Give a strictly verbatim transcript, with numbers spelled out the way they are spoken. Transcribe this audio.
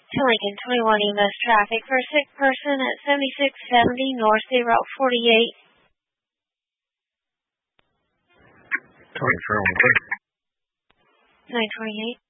to Lincoln twenty-one E M S traffic for a sick person at seventy-six seventy North State Route forty-eight. twenty-four, nine twenty-eight.